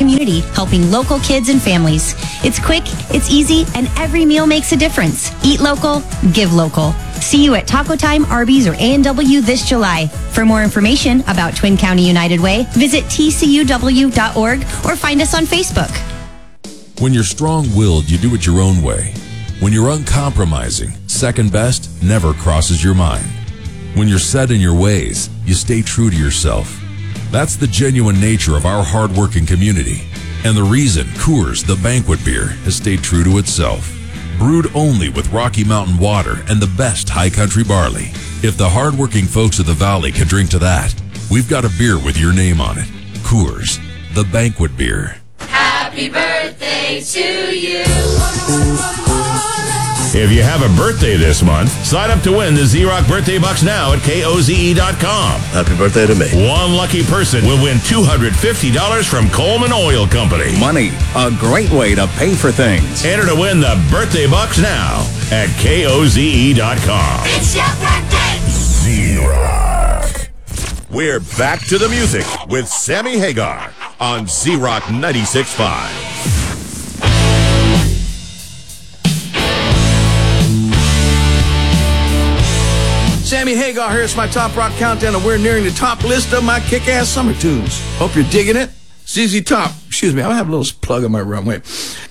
community, helping local kids and families. It's quick, it's easy, and every meal makes a difference. Eat local, give local. See you at Taco Time, Arby's, or A&W this July. For more information about Twin County United Way, visit tcuw.org or find us on Facebook. When you're strong-willed, you do it your own way. When you're uncompromising, second best never crosses your mind. When you're set in your ways, you stay true to yourself. That's the genuine nature of our hard-working community, and the reason Coors, the banquet beer, has stayed true to itself. Brewed only with Rocky Mountain water and the best high country barley. If the hard-working folks of the Valley can drink to that, we've got a beer with your name on it. Coors, the banquet beer. Happy birthday to you. If you have a birthday this month, sign up to win the Z-Rock Birthday Bucks now at KOZE.com. Happy birthday to me. One lucky person will win $250 from Coleman Oil Company. Money, a great way to pay for things. Enter to win the Birthday Bucks now at KOZE.com. It's your birthday. Z-Rock. We're back to the music with Sammy Hagar on Z-Rock 96.5. Sammy Hagar here. It's my Top Rock Countdown, and we're nearing the top list of my kick-ass summer tunes. Hope you're digging it. ZZ Top. Excuse me, I'll have a little plug in my rum. Wait.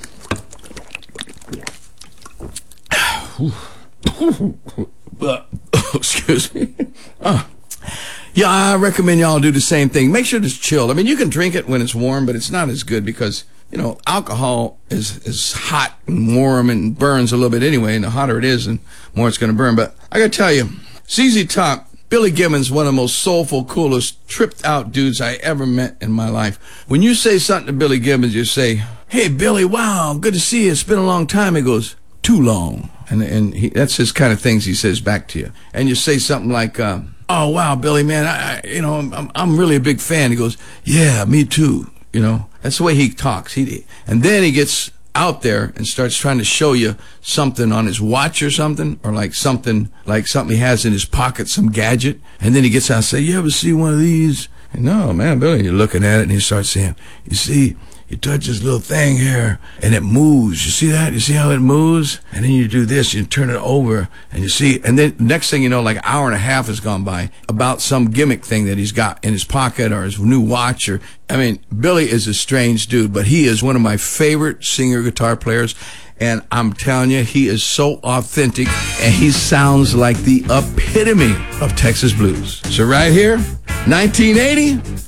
Excuse me. Yeah, I recommend y'all do the same thing. Make sure it's chilled. I mean, you can drink it when it's warm, but it's not as good because, you know, alcohol is hot and warm and burns a little bit anyway, and the hotter it is, the more it's going to burn. But I got to tell you, ZZ Top, Billy Gibbons, one of the most soulful, coolest, tripped-out dudes I ever met in my life. When you say something to Billy Gibbons, you say, "Hey, Billy, wow, good to see you. It's been a long time." He goes, "Too long." And that's his kind of things he says back to you. And you say something like, "Oh, wow, Billy, man, I'm really a big fan." He goes, "Yeah, me too." You know, that's the way he talks. And then he gets out there and starts trying to show you something on his watch or something, or like something he has in his pocket, some gadget. And then he gets out and say, "You ever see one of these?" And no, man, Billy, you're looking at it and he starts saying, "You see, you touch this little thing here and it moves. You see that? You see how it moves? And then you do this, you turn it over and you see," and then next thing you know, like an hour and a half has gone by about some gimmick thing that he's got in his pocket or his new watch. Or, I mean, Billy is a strange dude, but he is one of my favorite singer guitar players. And I'm telling you, he is so authentic and he sounds like the epitome of Texas blues. So right here, 1980.